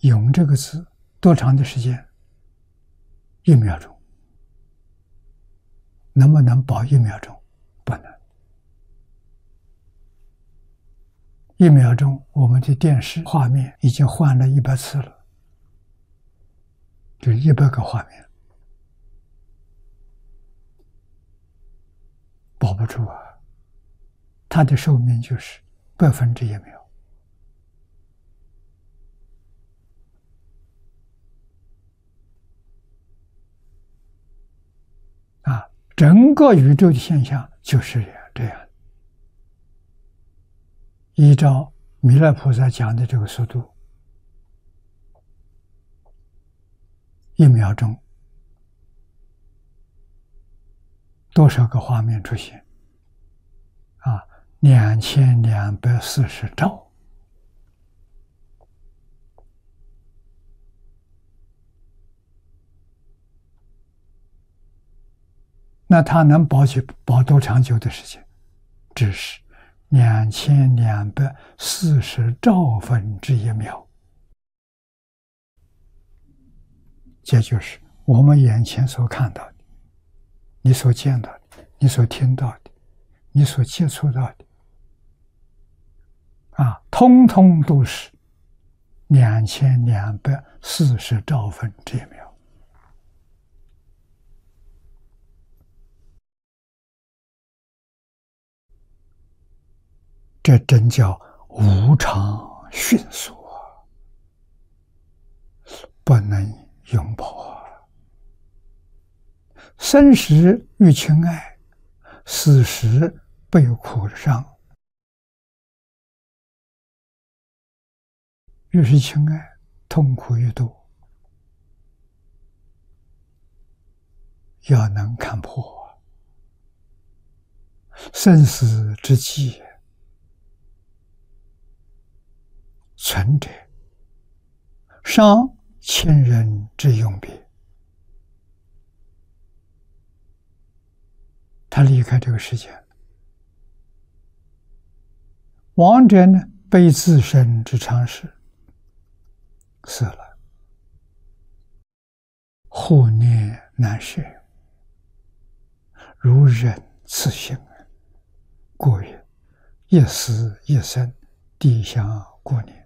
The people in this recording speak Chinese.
永这个字多长的时间？1秒钟。能不能保1秒钟？不能。1秒钟，我们的电视画面已经换了100次了，就100个画面，保不住啊！它的寿命就是1/1秒。啊，整个宇宙的现象就是这样。依照弥勒菩萨讲的这个速度，1秒钟多少个画面出现？啊，2240兆。那它能保多长久的时间？只是2240兆分之1秒。这就是我们眼前所看到的，你所见到的，你所听到的，你所接触到的，通通都是2240兆分之1秒。这真叫无常迅速啊，不能拥抱啊！生时欲亲爱，死时悲苦伤。越是亲爱，痛苦越多。要能看破生死之际，存者伤亲人之永别。他离开这个世界，亡者呢，悲自身之常事，死了，护念难舍，如人此行。过曰：一死一生，地相过年。